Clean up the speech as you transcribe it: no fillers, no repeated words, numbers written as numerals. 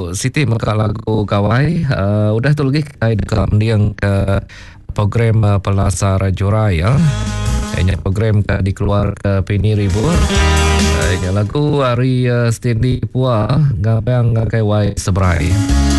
Siti maka lagu kawai udah tu lagi kai dekat mendiang ke program pelasar Joraya. Ini program ke dikeluar ke Pini Ribu. Ini lagu hari Stendi Pua ngapang ngakai wai sebrai.